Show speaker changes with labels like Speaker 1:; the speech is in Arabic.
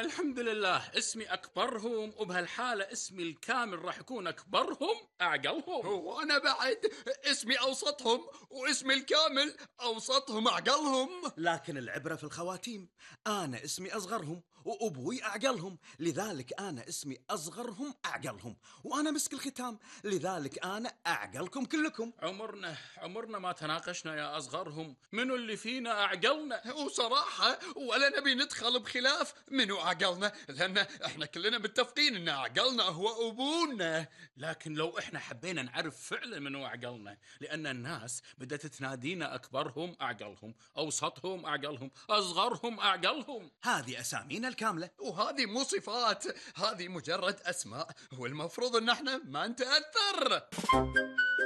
Speaker 1: الحمد لله اسمي أكبرهم، وبهالحالة اسمي الكامل راح يكون أكبرهم أعقلهم.
Speaker 2: وأنا بعد اسمي أوسطهم، واسمي الكامل أوسطهم أعقلهم.
Speaker 3: لكن العبرة في الخواتيم. أنا اسمي أصغرهم وأبوي أعقلهم، لذلك أنا اسمي أصغرهم أعقلهم، وأنا مسك الختام، لذلك أنا أعقلكم كلكم.
Speaker 1: عمرنا ما تناقشنا يا أصغرهم منو اللي فينا أعقلنا.
Speaker 2: وصراحة ولا نبي ندخل بخلاف منو عقلنا، لأن احنا كلنا متفقين ان عقلنا هو أبونا.
Speaker 1: لكن لو احنا حبينا نعرف فعلا منو أعقلنا، لأن الناس بدأت تنادينا أكبرهم أعقلهم، أوسطهم أعقلهم، أصغرهم أعقلهم.
Speaker 3: هذه أسامينا الكاملة.
Speaker 2: وهذه مو صفات، هذه مجرد أسماء، والمفروض ان احنا ما نتأثر.